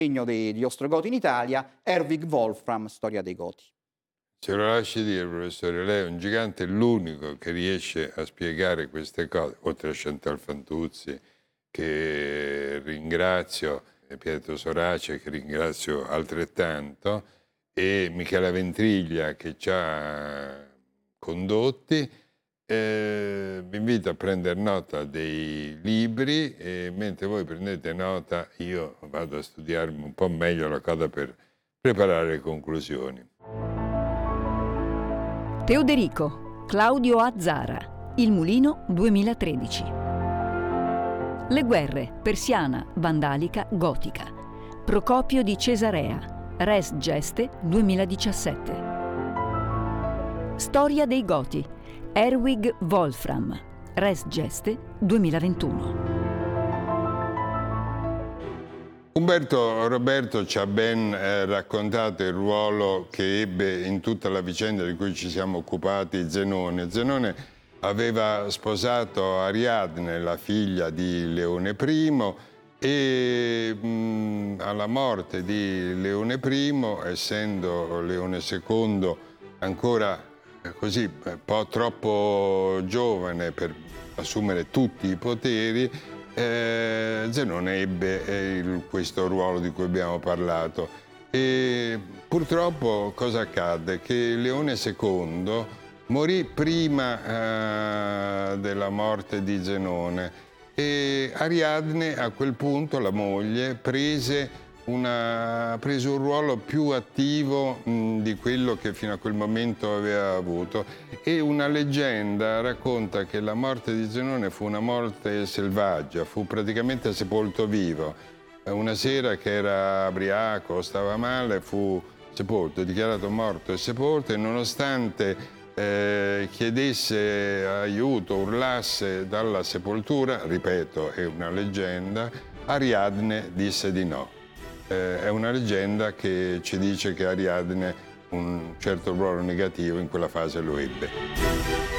regno degli Ostrogoti in Italia, Erwig Wolfram, Storia dei Goti. Ce lo lasci dire, professore, lei è un gigante, è l'unico che riesce a spiegare queste cose, oltre a Chantal Fantuzzi, che ringrazio, e Pietro Sorace, che ringrazio altrettanto, e Michela Ventriglia, che ci ha condotti. Vi invito a prendere nota dei libri e mentre voi prendete nota io vado a studiarmi un po' meglio la cosa per preparare le conclusioni. Teoderico, Claudio Azzara, Il Mulino 2013. Le guerre, persiana, vandalica, gotica. Procopio di Cesarea, Res Geste 2017. Storia dei Goti, Erwig Wolfram, Res Geste 2021. Roberto ci ha ben raccontato il ruolo che ebbe in tutta la vicenda di cui ci siamo occupati Zenone. Zenone aveva sposato Ariadne, la figlia di Leone I, e alla morte di Leone I, essendo Leone II ancora così un po' troppo giovane per assumere tutti i poteri, Zenone ebbe questo ruolo di cui abbiamo parlato. E purtroppo cosa accadde? Che Leone II morì prima della morte di Zenone e Ariadne a quel punto, la moglie, prese un ruolo più attivo di quello che fino a quel momento aveva avuto, e una leggenda racconta che la morte di Zenone fu una morte selvaggia, fu praticamente sepolto vivo. Una sera che era ubriaco, stava male, fu sepolto, dichiarato morto e sepolto, e nonostante chiedesse aiuto, urlasse dalla sepoltura, ripeto, è una leggenda, Ariadne disse di no. È una leggenda che ci dice che Ariadne un certo ruolo negativo in quella fase lo ebbe.